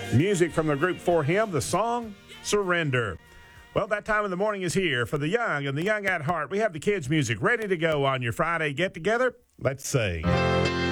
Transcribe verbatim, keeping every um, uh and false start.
Music from the group For Him, the song, Surrender. Well, that time of the morning is here for the young and the young at heart. We have the kids' music ready to go on your Friday get-together. Let's sing.